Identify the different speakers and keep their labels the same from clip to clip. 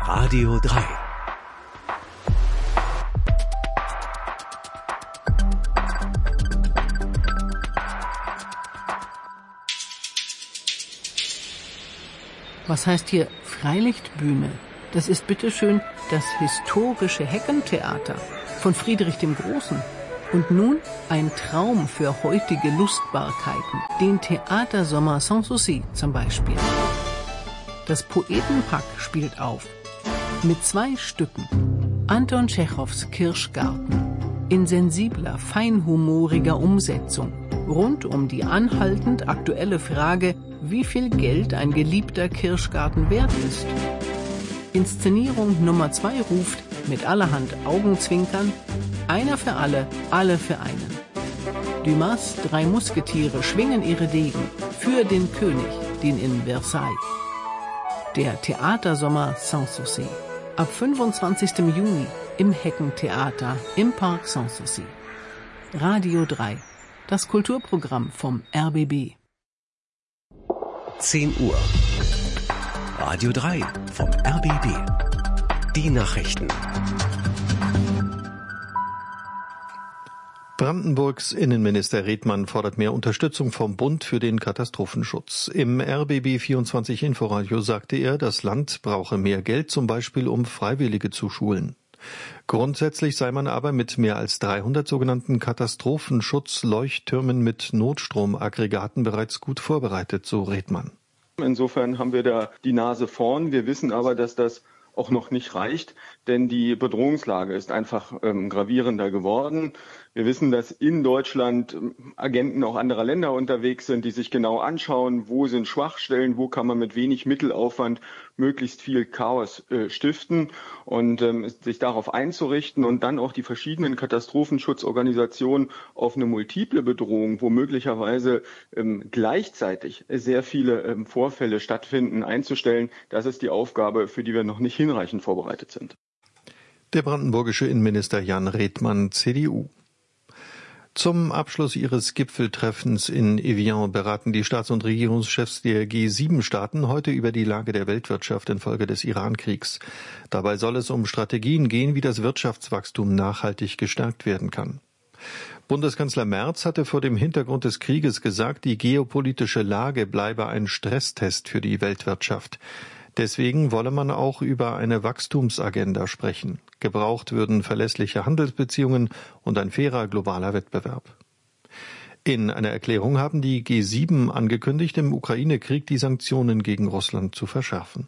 Speaker 1: Radio 3.
Speaker 2: Was heißt hier Freilichtbühne? Das ist bitteschön das historische Heckentheater von Friedrich dem Großen. Und nun ein Traum für heutige Lustbarkeiten, den Theatersommer Sanssouci zum Beispiel. Das Poetenpack spielt auf. Mit 2 Stücken. Anton Tschechows Kirschgarten. In sensibler, feinhumoriger Umsetzung. Rund um die anhaltend aktuelle Frage, wie viel Geld ein geliebter Kirschgarten wert ist. Inszenierung Nummer 2 ruft mit allerhand Augenzwinkern: einer für alle für einen. Dumas 3 Musketiere schwingen ihre Degen für den König, den in Versailles. Der Theatersommer Sanssouci. Ab 25. Juni im Heckentheater im Park Sanssouci. Radio 3. Das Kulturprogramm vom RBB.
Speaker 1: 10 Uhr. Radio 3 vom RBB. Die Nachrichten.
Speaker 3: Brandenburgs Innenminister Redmann fordert mehr Unterstützung vom Bund für den Katastrophenschutz. Im RBB 24 Inforadio sagte er, das Land brauche mehr Geld, zum Beispiel um Freiwillige zu schulen. Grundsätzlich sei man aber mit mehr als 300 sogenannten Katastrophenschutzleuchttürmen mit Notstromaggregaten bereits gut vorbereitet, so Redmann.
Speaker 4: Insofern haben wir da die Nase vorn. Wir wissen aber, dass das auch noch nicht reicht, denn die Bedrohungslage ist einfach gravierender geworden. Wir wissen, dass in Deutschland Agenten auch anderer Länder unterwegs sind, die sich genau anschauen, wo sind Schwachstellen, wo kann man mit wenig Mittelaufwand möglichst viel Chaos stiften und sich darauf einzurichten und dann auch die verschiedenen Katastrophenschutzorganisationen auf eine multiple Bedrohung, wo möglicherweise gleichzeitig sehr viele Vorfälle stattfinden, einzustellen. Das ist die Aufgabe, für die wir noch nicht hinreichend vorbereitet sind.
Speaker 3: Der brandenburgische Innenminister Jan Redmann, CDU. Zum Abschluss ihres Gipfeltreffens in Evian beraten die Staats- und Regierungschefs der G7-Staaten heute über die Lage der Weltwirtschaft infolge des Iran-Kriegs. Dabei soll es um Strategien gehen, wie das Wirtschaftswachstum nachhaltig gestärkt werden kann. Bundeskanzler Merz hatte vor dem Hintergrund des Krieges gesagt, die geopolitische Lage bleibe ein Stresstest für die Weltwirtschaft. Deswegen wolle man auch über eine Wachstumsagenda sprechen. Gebraucht würden verlässliche Handelsbeziehungen und ein fairer globaler Wettbewerb. In einer Erklärung haben die G7 angekündigt, im Ukraine-Krieg die Sanktionen gegen Russland zu verschärfen.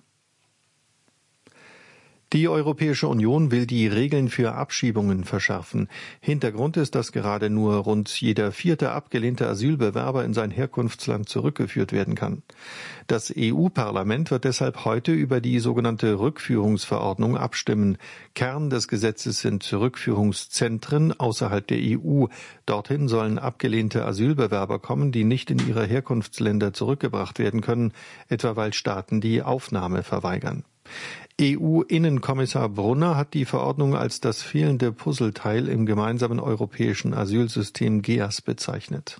Speaker 3: Die Europäische Union will die Regeln für Abschiebungen verschärfen. Hintergrund ist, dass gerade nur rund jeder 4. abgelehnte Asylbewerber in sein Herkunftsland zurückgeführt werden kann. Das EU-Parlament wird deshalb heute über die sogenannte Rückführungsverordnung abstimmen. Kern des Gesetzes sind Rückführungszentren außerhalb der EU. Dorthin sollen abgelehnte Asylbewerber kommen, die nicht in ihre Herkunftsländer zurückgebracht werden können, etwa weil Staaten die Aufnahme verweigern. EU-Innenkommissar Brunner hat die Verordnung als das fehlende Puzzleteil im gemeinsamen europäischen Asylsystem GEAS bezeichnet.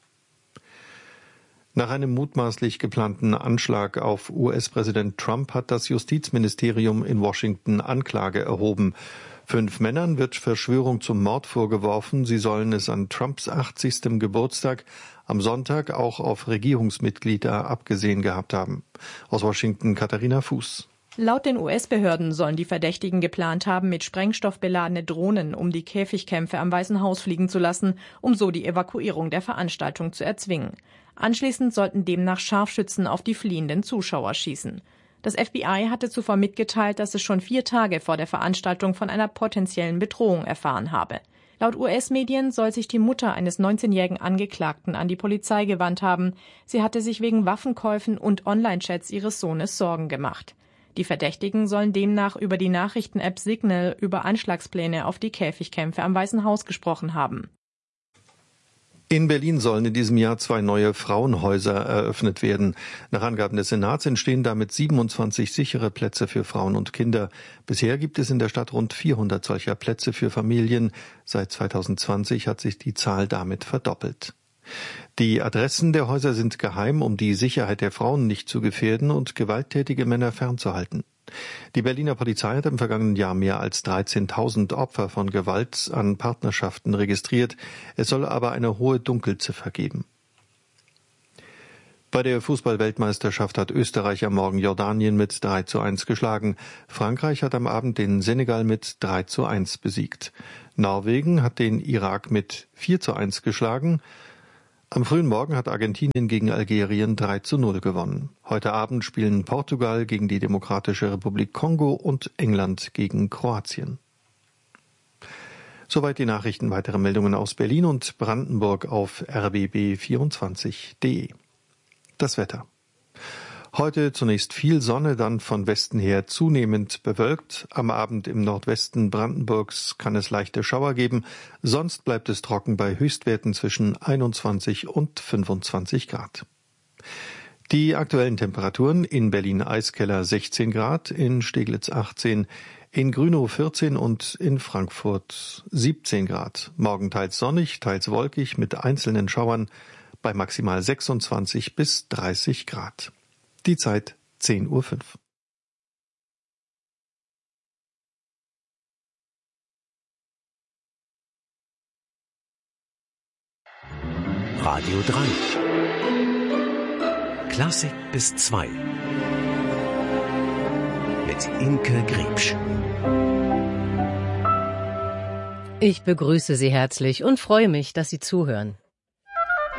Speaker 3: Nach einem mutmaßlich geplanten Anschlag auf US-Präsident Trump hat das Justizministerium in Washington Anklage erhoben. 5 Männern wird Verschwörung zum Mord vorgeworfen. Sie sollen es an Trumps 80. Geburtstag am Sonntag auch auf Regierungsmitglieder abgesehen gehabt haben. Aus Washington Katharina Fuß.
Speaker 5: Laut den US-Behörden sollen die Verdächtigen geplant haben, mit Sprengstoff beladene Drohnen um die Käfigkämpfe am Weißen Haus fliegen zu lassen, um so die Evakuierung der Veranstaltung zu erzwingen. Anschließend sollten demnach Scharfschützen auf die fliehenden Zuschauer schießen. Das FBI hatte zuvor mitgeteilt, dass es schon 4 Tage vor der Veranstaltung von einer potenziellen Bedrohung erfahren habe. Laut US-Medien soll sich die Mutter eines 19-jährigen Angeklagten an die Polizei gewandt haben. Sie hatte sich wegen Waffenkäufen und Online-Chats ihres Sohnes Sorgen gemacht. Die Verdächtigen sollen demnach über die Nachrichten-App Signal über Anschlagspläne auf die Käfigkämpfe am Weißen Haus gesprochen haben.
Speaker 3: In Berlin sollen in diesem Jahr 2 neue Frauenhäuser eröffnet werden. Nach Angaben des Senats entstehen damit 27 sichere Plätze für Frauen und Kinder. Bisher gibt es in der Stadt rund 400 solcher Plätze für Familien. Seit 2020 hat sich die Zahl damit verdoppelt. Die Adressen der Häuser sind geheim, um die Sicherheit der Frauen nicht zu gefährden und gewalttätige Männer fernzuhalten. Die Berliner Polizei hat im vergangenen Jahr mehr als 13.000 Opfer von Gewalt an Partnerschaften registriert. Es soll aber eine hohe Dunkelziffer geben. Bei der Fußball-Weltmeisterschaft hat Österreich am Morgen Jordanien mit 3:1 geschlagen. Frankreich hat am Abend den Senegal mit 3:1 besiegt. Norwegen hat den Irak mit 4:1 geschlagen. Am frühen Morgen hat Argentinien gegen Algerien 3:0 gewonnen. Heute Abend spielen Portugal gegen die Demokratische Republik Kongo und England gegen Kroatien. Soweit die Nachrichten. Weitere Meldungen aus Berlin und Brandenburg auf rbb24.de. Das Wetter. Heute zunächst viel Sonne, dann von Westen her zunehmend bewölkt. Am Abend im Nordwesten Brandenburgs kann es leichte Schauer geben. Sonst bleibt es trocken bei Höchstwerten zwischen 21 und 25 Grad. Die aktuellen Temperaturen: in Berlin Eiskeller 16 Grad, in Steglitz 18, in Grünow 14 und in Frankfurt 17 Grad. Morgen teils sonnig, teils wolkig mit einzelnen Schauern bei maximal 26 bis 30 Grad. Die Zeit 10:05 Uhr.
Speaker 1: Radio 3. Klassik bis 2. Mit Inke Griebsch.
Speaker 6: Ich begrüße Sie herzlich und freue mich, dass Sie zuhören.